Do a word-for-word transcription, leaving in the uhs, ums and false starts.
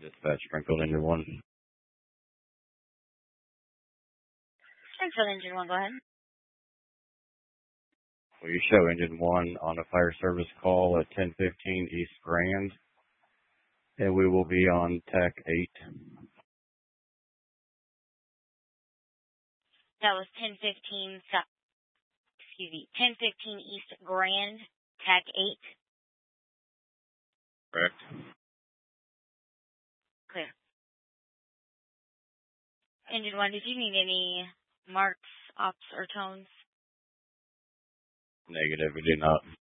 Dispatch Springfield Engine one. Springfield Engine one, go ahead. Will you show Engine one on a fire service call at ten fifteen East Grand? And we will be on T A C eight. That was ten fifteen, excuse me, ten fifteen East Grand, T A C eight. Correct. Clear. Engine one, did you need any marks, ops, or tones? Negative, we do not.